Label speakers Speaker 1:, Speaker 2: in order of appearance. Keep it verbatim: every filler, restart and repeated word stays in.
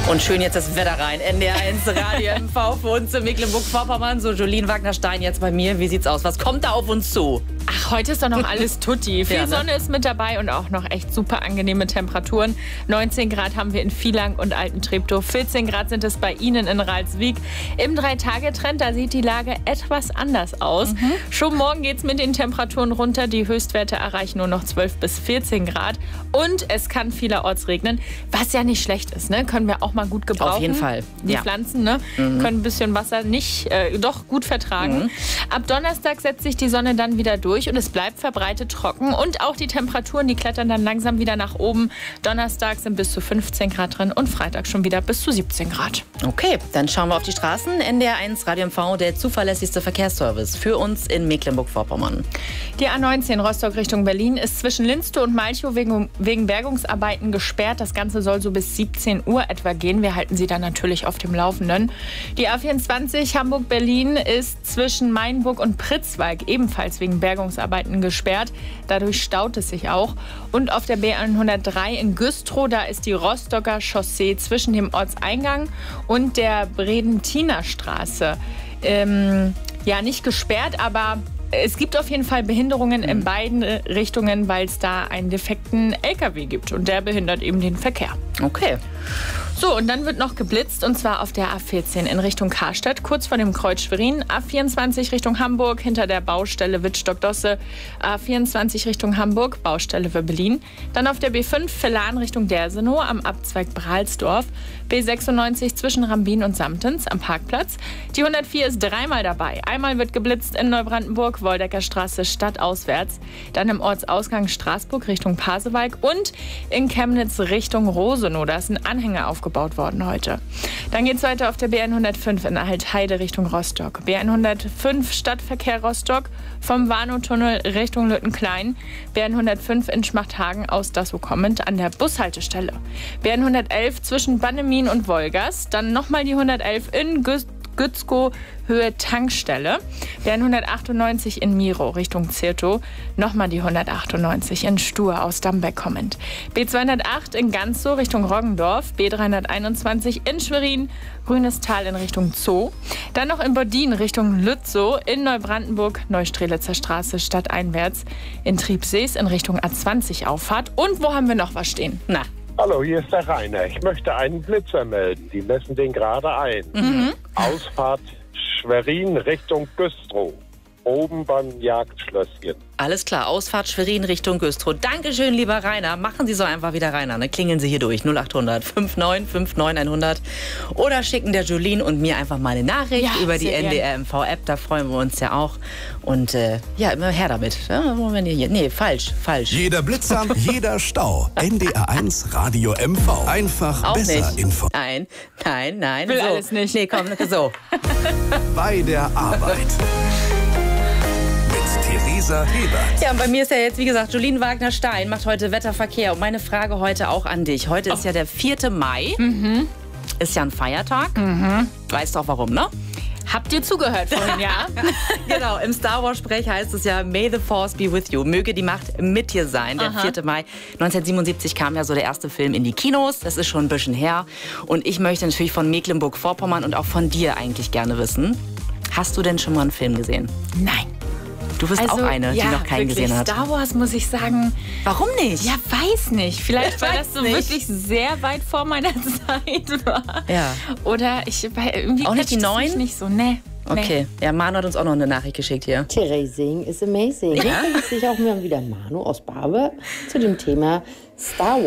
Speaker 1: Und schön jetzt das Wetter rein. N D R eins Radio M V für uns in Mecklenburg-Vorpommern. So, Jolien Wagner-Stein jetzt bei mir. Wie sieht's aus? Was kommt da auf uns zu?
Speaker 2: Ach, heute ist doch noch alles tutti. Viel
Speaker 1: Ja, ne?
Speaker 2: Sonne ist mit dabei und auch noch echt super angenehme Temperaturen. neunzehn Grad haben wir in Vielang und Alten-Treptow. vierzehn Grad sind es bei Ihnen in Ralswiek. Im Drei-Tage-Trend, da sieht die Lage etwas anders aus. Mhm. Schon morgen geht's mit den Temperaturen runter. Die Höchstwerte erreichen nur noch zwölf bis vierzehn Grad. Und es kann vielerorts regnen, was ja nicht schlecht ist. Ne? Können wir auch mal gut gebrauchen.
Speaker 1: Auf jeden Fall.
Speaker 2: Die
Speaker 1: Ja.
Speaker 2: Pflanzen ne? mhm. können ein bisschen Wasser nicht, äh, doch gut vertragen. Mhm. Ab Donnerstag setzt sich die Sonne dann wieder durch und es bleibt verbreitet trocken. Und auch die Temperaturen, die klettern dann langsam wieder nach oben. Donnerstag sind bis zu fünfzehn Grad drin und Freitag schon wieder bis zu siebzehn Grad.
Speaker 1: Okay, dann schauen wir auf die Straßen. N D R eins Radio M V, der zuverlässigste Verkehrsservice für uns in Mecklenburg-Vorpommern.
Speaker 2: Die A neunzehn Rostock Richtung Berlin ist zwischen Linstow und Malchow wegen, wegen Bergungsarbeiten gesperrt. Das Ganze soll so bis siebzehn Uhr etwa gehen. Wir halten Sie dann natürlich auf dem Laufenden. Die A vierundzwanzig Hamburg-Berlin ist zwischen Mainburg und Pritzwalk ebenfalls wegen Bergungsarbeiten gesperrt. Dadurch staut es sich auch. Und auf der B hundertdrei in Güstrow, da ist die Rostocker Chaussee zwischen dem Ortseingang und der Bredentiner Straße. Ähm, ja, nicht gesperrt, aber es gibt auf jeden Fall Behinderungen in beiden Richtungen, weil es da einen defekten L K W gibt. Und der behindert eben den Verkehr.
Speaker 1: Okay.
Speaker 2: So, und dann wird noch geblitzt, und zwar auf der A vierzehn in Richtung Karstadt, kurz vor dem Kreuz Schwerin. A vierundzwanzig Richtung Hamburg, hinter der Baustelle Wittstock-Dosse. A vierundzwanzig Richtung Hamburg, Baustelle Wöbbelin. Dann auf der B fünf Verlan Richtung Dersenow am Abzweig Brahlsdorf. B sechsundneunzig zwischen Rambin und Samtens am Parkplatz. Die hundertvier ist dreimal dabei. Einmal wird geblitzt in Neubrandenburg, Woldecker Straße stadtauswärts. Dann im Ortsausgang Straßburg Richtung Pasewalk und in Chemnitz Richtung Rosenow. Da ist ein Anhänger aufgebaut worden heute. Dann geht es weiter auf der B hundertfünf in Altheide Richtung Rostock. B hundertfünf Stadtverkehr Rostock vom Warnow-Tunnel Richtung Lüttenklein. B hundertfünf in Schmachthagen aus Dassow kommend an der Bushaltestelle. B hundertelf zwischen Bannemin und Wolgast. Dann nochmal die hundertelf in Güst Gützkow, Höhe Tankstelle. B hundertachtundneunzig in Miro Richtung Zirtow. Nochmal die hundertachtundneunzig in Stur aus Dambeck kommend. B zweihundertacht in Ganzow Richtung Roggendorf. B dreihunderteinundzwanzig in Schwerin, Grünes Tal in Richtung Zoo. Dann noch in Bodin Richtung Lützow, in Neubrandenburg, Neustrelitzer Straße stadteinwärts. In Triebsees in Richtung A zwanzig Auffahrt. Und wo haben wir noch was stehen?
Speaker 1: Na.
Speaker 3: Hallo, hier ist der Rainer. Ich möchte einen Blitzer melden. Die messen den gerade ein.
Speaker 1: Mhm.
Speaker 3: Ausfahrt Schwerin Richtung Güstrow. Oben beim Jagdschlösschen.
Speaker 1: Alles klar, Ausfahrt Schwerin Richtung Güstrow. Dankeschön, lieber Rainer. Machen Sie so einfach wieder Rainer. Ne? Klingeln Sie hier durch. null achthundert fünfundneunzig fünfundneunzig hundert. Oder schicken der Jolien und mir einfach mal eine Nachricht
Speaker 2: Ja,
Speaker 1: über die
Speaker 2: sehr
Speaker 1: N D R M V-App. Da freuen wir uns ja auch. Und äh, ja, immer her damit. Ja, wenn ihr hier. Nee, falsch, falsch.
Speaker 4: Jeder Blitzer, jeder Stau. N D R eins Radio M V. Einfach
Speaker 1: Auch
Speaker 4: besser
Speaker 1: nicht.
Speaker 4: informiert.
Speaker 1: Nein, nein, nein.
Speaker 2: Will
Speaker 1: so.
Speaker 2: alles nicht.
Speaker 1: Nee, komm, so.
Speaker 4: Bei der Arbeit. Mit Theresa Hebert.
Speaker 1: Ja, und bei mir ist ja jetzt, wie gesagt, Jolien Wagner-Stein macht heute Wetterverkehr. Und meine Frage heute auch an dich. Heute ist ja der vierte Mai.
Speaker 2: Mhm.
Speaker 1: Ist ja ein Feiertag. Mhm. Weißt doch warum, ne?
Speaker 2: Habt ihr zugehört vorhin, ja?
Speaker 1: Genau, im Star Wars-Sprech heißt es ja, May the Force be with you. Möge die Macht mit dir sein. Der
Speaker 2: Aha.
Speaker 1: vierte Mai neunzehnhundertsiebenundsiebzig kam ja so der erste Film in die Kinos. Das ist schon ein bisschen her. Und ich möchte natürlich von Mecklenburg-Vorpommern und auch von dir eigentlich gerne wissen. Hast du denn schon mal einen Film gesehen?
Speaker 2: Nein.
Speaker 1: Du bist auch eine, die
Speaker 2: ja,
Speaker 1: noch keinen
Speaker 2: wirklich.
Speaker 1: gesehen hat.
Speaker 2: Star Wars, muss ich sagen,
Speaker 1: Warum nicht?
Speaker 2: ja, weiß nicht. Vielleicht,
Speaker 1: Ich
Speaker 2: weil
Speaker 1: weiß
Speaker 2: das so
Speaker 1: nicht.
Speaker 2: wirklich sehr weit vor meiner Zeit war.
Speaker 1: Ja.
Speaker 2: Oder ich, weil irgendwie
Speaker 1: Auch nicht die
Speaker 2: catcht es
Speaker 1: neuen?
Speaker 2: mich nicht so, nee.
Speaker 1: Okay, ja, Manu hat uns auch noch eine Nachricht geschickt hier.
Speaker 5: Terracing is amazing. Hier meldet sich auch mal wieder Manu aus Barbe zu dem Thema Star Wars.